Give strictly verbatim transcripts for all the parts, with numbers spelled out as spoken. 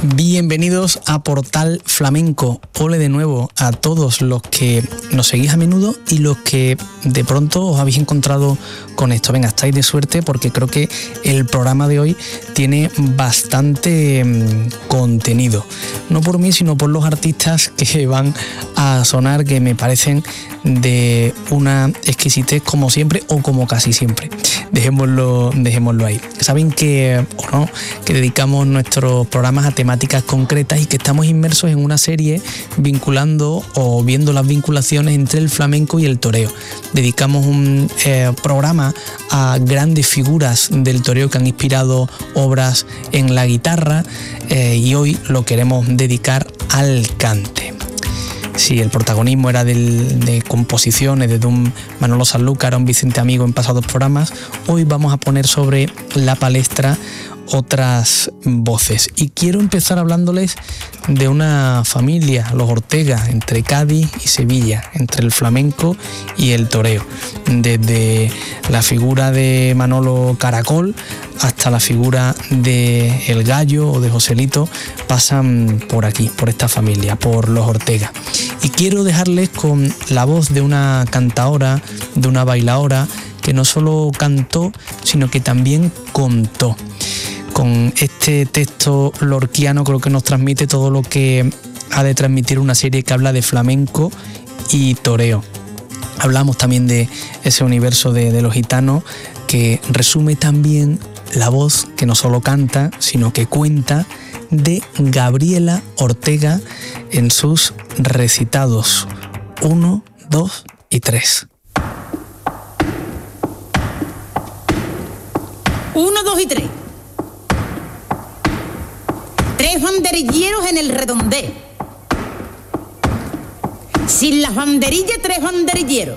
Bienvenidos a Portal Flamenco. Ole de nuevo a todos los que nos seguís a menudo y los que de pronto os habéis encontrado con esto. Venga, estáis de suerte porque creo que el programa de hoy tiene bastante mmm, contenido. No por mí, sino por los artistas que van a sonar, que me parecen de una exquisitez como siempre o como casi siempre. Dejémoslo, dejémoslo ahí. Saben que, o no, que dedicamos nuestros programas a temáticas concretas y que estamos inmersos en una serie vinculando o viendo las vinculaciones entre el flamenco y el toreo. Dedicamos un eh, programa a grandes figuras del toreo que han inspirado obras en la guitarra eh, y hoy lo queremos dedicar al cante. Sí, el protagonismo era del, de composiciones desde un Manolo Sanlúcar a un Vicente Amigo en pasados programas. Hoy vamos a poner sobre la palestra otras voces y quiero empezar hablándoles de una familia, los Ortega, entre Cádiz y Sevilla, entre el flamenco y el toreo, desde la figura de Manolo Caracol hasta la figura de El Gallo o de Joselito, pasan por aquí, por esta familia, por los Ortega. Y quiero dejarles con la voz de una cantaora, de una bailaora, que no solo cantó, sino que también contó. Con este texto lorquiano creo que nos transmite todo lo que ha de transmitir una serie que habla de flamenco y toreo. Hablamos también de ese universo de, de los gitanos que resume también la voz que no solo canta, sino que cuenta, de Gabriela Ortega en sus recitados uno, dos y tres. Uno, dos y tres. Tres banderilleros en el redondel. Sin las banderillas, tres banderilleros.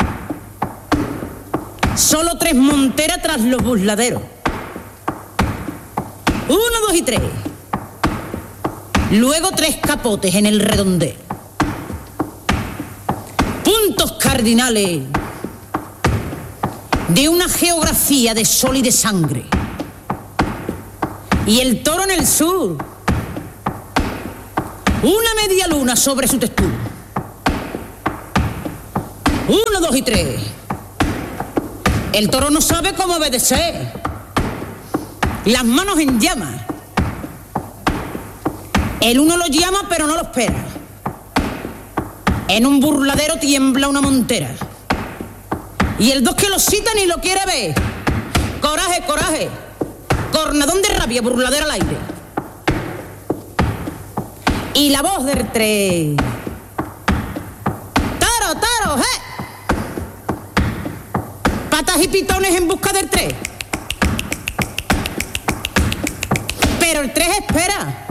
Solo tres monteras tras los burladeros. Uno, dos y tres. Luego tres capotes en el redondel. Puntos cardinales de una geografía de sol y de sangre. Y el toro en el sur, una media luna sobre su textura. Uno, dos y tres. El toro no sabe cómo obedecer. Las manos en llamas. El uno lo llama pero no lo espera. En un burladero tiembla una montera. Y el dos que lo cita ni lo quiere ver. Coraje, coraje. Cornadón de rabia, burladera al aire. Y la voz del tres. ¡Taro, taro, eh! Patas y pitones en busca del tres. Pero el tres espera.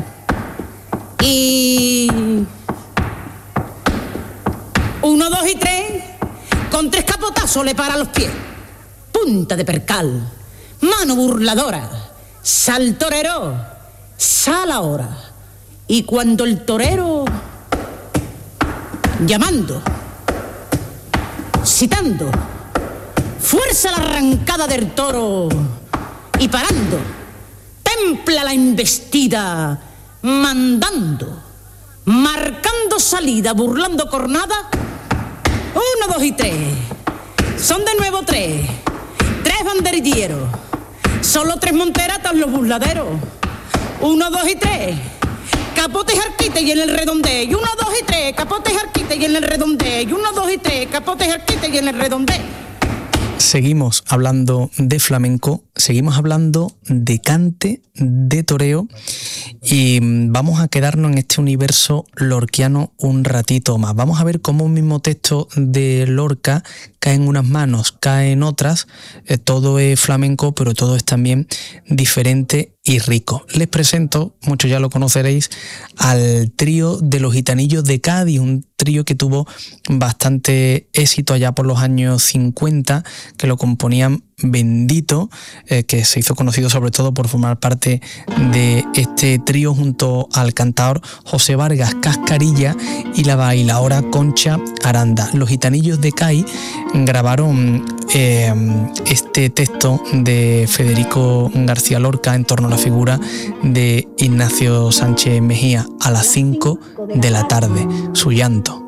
Y... uno, dos y tres. Con tres capotazos le para los pies. Punta de percal. Mano burladora. Sal torero, sal ahora. Y cuando el torero, llamando, citando, fuerza la arrancada del toro y parando, templa la embestida, mandando, marcando salida, burlando cornada. Uno, dos y tres. Son de nuevo tres. Tres banderilleros. Solo tres monteras tras los burladeros. Uno, dos y tres. Capotes arquite y en el redondel. Y uno, dos y tres. Capotes arquite y en el redondel. Y uno, dos y tres. Capotes arquite y en el redondel. Seguimos hablando de flamenco, seguimos hablando de cante, de toreo y vamos a quedarnos en este universo lorquiano un ratito más. Vamos a ver cómo un mismo texto de Lorca cae en unas manos, cae en otras. Eh, todo es flamenco, pero todo es también diferente y rico. Les presento, muchos ya lo conoceréis, al trío de los Gitanillos de Cádiz, un trío que tuvo bastante éxito allá por los años cincuenta, que lo componían Bendito, eh, que se hizo conocido sobre todo por formar parte de este trío junto al cantador José Vargas Cascarilla y la bailaora Concha Aranda. Los Gitanillos de Cádiz grabaron eh, este texto de Federico García Lorca en torno a la figura de Ignacio Sánchez Mejía a las cinco de la tarde, su llanto.